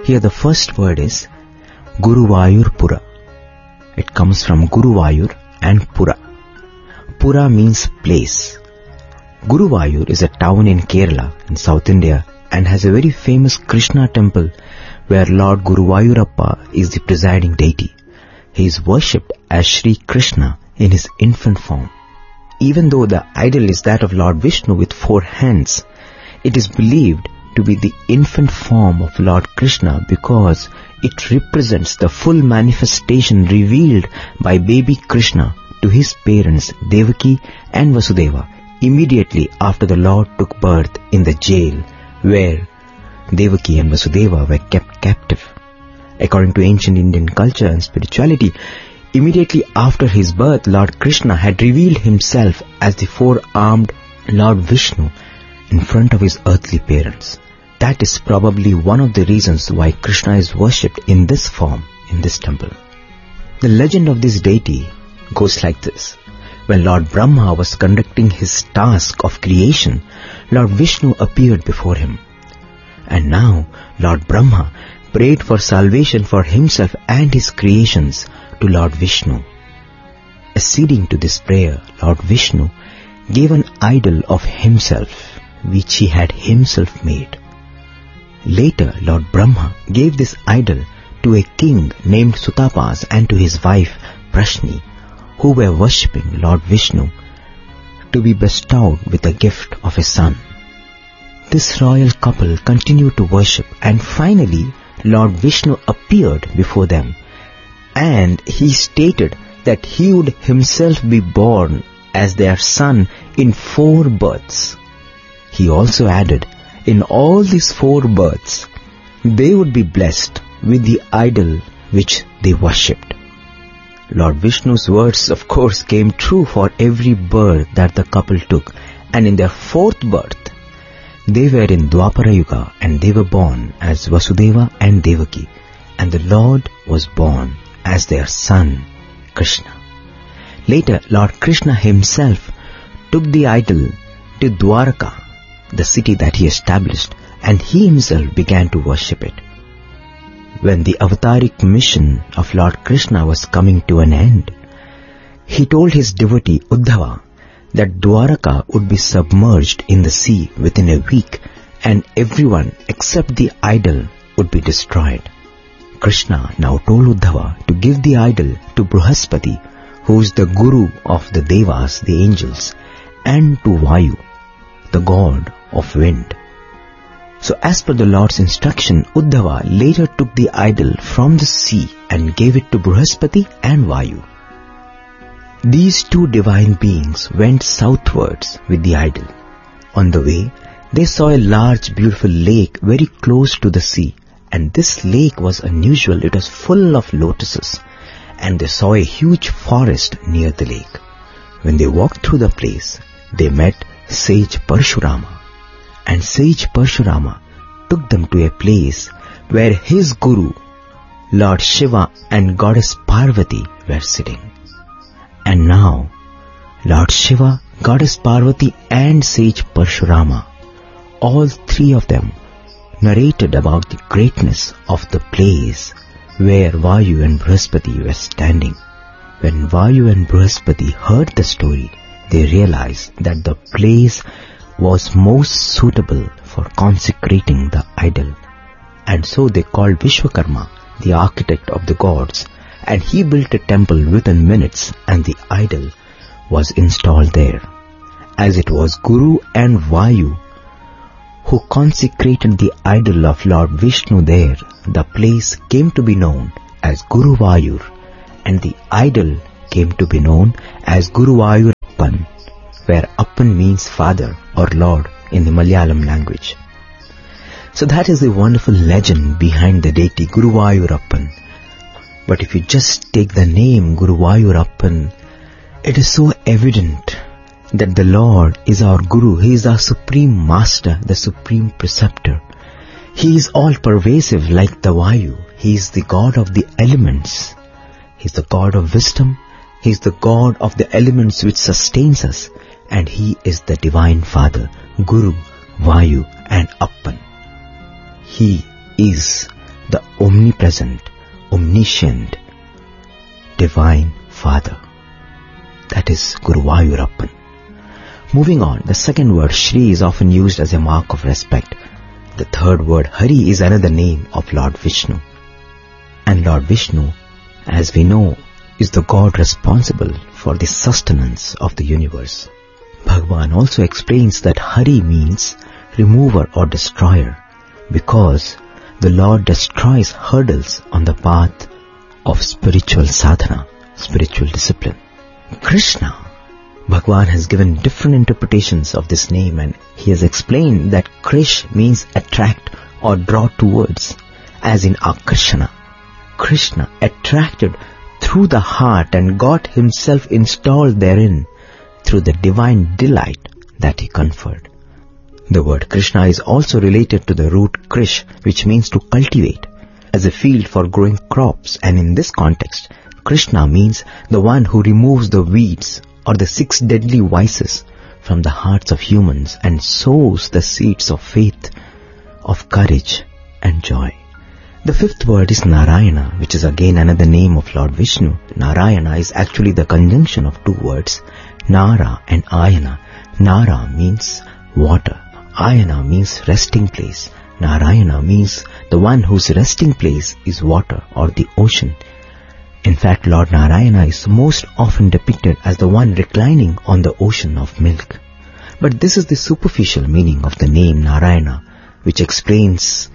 Here the first word is Guruvayurpura. It comes from Guruvayur and Pura. Pura means place. Guruvayur is a town in Kerala in South India and has a very famous Krishna temple where Lord Guruvayurappa is the presiding deity. He is worshipped as Sri Krishna in his infant form. Even though the idol is that of Lord Vishnu with 4 hands, it is believed to be the infant form of Lord Krishna because it represents the full manifestation revealed by baby Krishna to his parents Devaki and Vasudeva immediately after the Lord took birth in the jail where Devaki and Vasudeva were kept captive. According to ancient Indian culture and spirituality, immediately after his birth, Lord Krishna had revealed himself as the 4-armed Lord Vishnu in front of his earthly parents. That is probably one of the reasons why Krishna is worshipped in this form in this temple. The legend of this deity goes like this. When Lord Brahma was conducting his task of creation, Lord Vishnu appeared before him. And now Lord Brahma prayed for salvation for himself and his creations to Lord Vishnu. Acceding to this prayer, Lord Vishnu gave an idol of himself, which he had himself made. Later, Lord Brahma gave this idol to a king named Sutapas and to his wife Prashni, who were worshipping Lord Vishnu, to be bestowed with the gift of a son. This royal couple continued to worship, and finally Lord Vishnu appeared before them, and he stated that he would himself be born as their son in 4 births. He also added, in all these 4 births, they would be blessed with the idol which they worshipped. Lord Vishnu's words, of course, came true for every birth that the couple took, and in their 4th birth, they were in Dwapara Yuga and they were born as Vasudeva and Devaki, and the Lord was born as their son, Krishna. Later, Lord Krishna himself took the idol to Dwaraka, the city that he established, and he himself began to worship it. When the avataric mission of Lord Krishna was coming to an end, he told his devotee Uddhava that Dwaraka would be submerged in the sea within a week and everyone except the idol would be destroyed. Krishna now told Uddhava to give the idol to Brihaspati, who is the guru of the Devas, the angels, and to Vayu, the god of wind. So as per the Lord's instruction, Uddhava later took the idol from the sea and gave it to Brihaspati and Vayu. These 2 divine beings went southwards with the idol. On the way, they saw a large beautiful lake very close to the sea, and this lake was unusual. It was full of lotuses, and they saw a huge forest near the lake. When they walked through the place, they met sage Parshurama, and sage Parshurama took them to a place where his guru, Lord Shiva and goddess Parvati were sitting. And now, Lord Shiva, goddess Parvati and sage Parshurama, all 3 of them narrated about the greatness of the place where Vayu and Brihaspati were standing. When Vayu and Brihaspati heard the story, they realized that the place was most suitable for consecrating the idol. And so they called Vishwakarma, the architect of the gods, and he built a temple within minutes and the idol was installed there. As it was Guru and Vayu who consecrated the idol of Lord Vishnu there, the place came to be known as Guruvayur, and the idol came to be known as Guruvayurappan, where Appan means father or Lord in the Malayalam language. So that is the wonderful legend behind the deity Guruvayurappan. But if you just take the name Guruvayurappan, it is so evident that the Lord is our Guru. He is our supreme master, the supreme preceptor. He is all-pervasive like the Vayu. He is the God of the elements. He is the God of wisdom. He is the God of the elements which sustains us. And He is the Divine Father, Guru, Vayu and Appan. He is the omnipresent, omniscient, divine Father. That is Guruvayurappan. Moving on, the second word Shri is often used as a mark of respect. The third word Hari is another name of Lord Vishnu. And Lord Vishnu, as we know, is the God responsible for the sustenance of the universe. Bhagavan also explains that Hari means remover or destroyer, because the Lord destroys hurdles on the path of spiritual sadhana, spiritual discipline. Krishna, Bhagavan has given different interpretations of this name, and he has explained that Krish means attract or draw towards, as in Akarshana. Krishna attracted through the heart and got himself installed therein through the divine delight that he conferred. The word Krishna is also related to the root Krish, which means to cultivate, as a field for growing crops, and in this context, Krishna means the one who removes the weeds or the 6 deadly vices from the hearts of humans and sows the seeds of faith, of courage and joy. The fifth word is Narayana, which is again another name of Lord Vishnu. Narayana is actually the conjunction of 2 words, Nara and Ayana. Nara means water. Ayana means resting place. Narayana means the one whose resting place is water or the ocean. In fact, Lord Narayana is most often depicted as the one reclining on the ocean of milk. But this is the superficial meaning of the name Narayana, which explains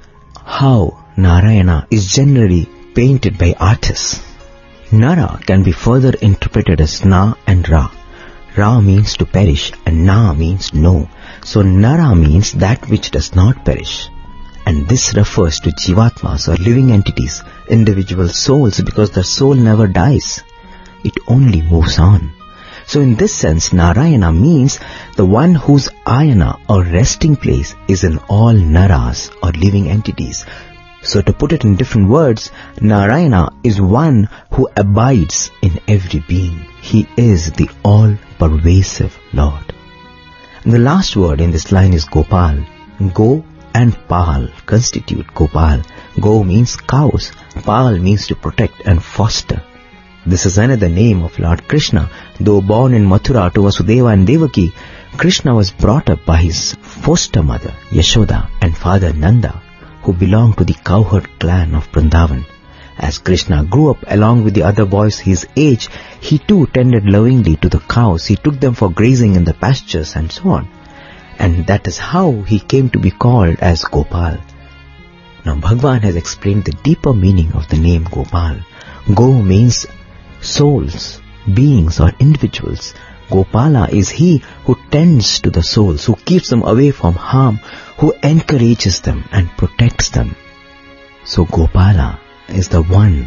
how Narayana is generally painted by artists. Nara can be further interpreted as Na and Ra. Ra means to perish and Na means no. So Nara means that which does not perish. And this refers to Jivatmas or living entities, individual souls, because the soul never dies. It only moves on. So in this sense, Narayana means the one whose ayana or resting place is in all naras or living entities. So to put it in different words, Narayana is one who abides in every being. He is the all-pervasive Lord. And the last word in this line is Gopal. Go and Pal constitute Gopal. Go means cows. Pal means to protect and foster. This is another name of Lord Krishna. Though born in Mathura to Vasudeva and Devaki, Krishna was brought up by his foster mother Yashoda and father Nanda, who belonged to the cowherd clan of Vrindavan. As Krishna grew up along with the other boys his age, he too tended lovingly to the cows. He took them for grazing in the pastures and so on. And that is how he came to be called as Gopal. Now Bhagavan has explained the deeper meaning of the name Gopal. Go means souls, beings or individuals. Gopala is he who tends to the souls, who keeps them away from harm, who encourages them and protects them. So Gopala is the one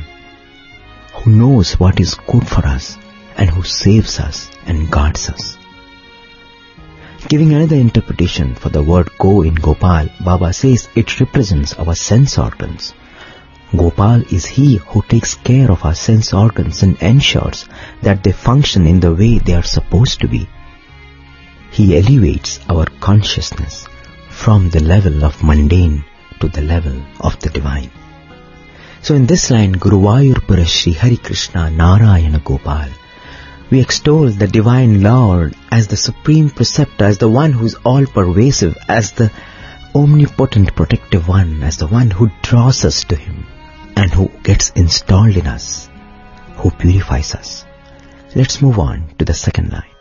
who knows what is good for us and who saves us and guards us. Giving another interpretation for the word go in Gopal, Baba says it represents our sense organs. Gopal is he who takes care of our sense organs and ensures that they function in the way they are supposed to be. He elevates our consciousness from the level of mundane to the level of the divine. So in this line, Guruvayurpura Shri Hari Krishna Narayana Gopal, we extol the divine Lord as the supreme preceptor, as the one who is all-pervasive, as the omnipotent protective one, as the one who draws us to him and who gets installed in us, who purifies us. Let's move on to the second line.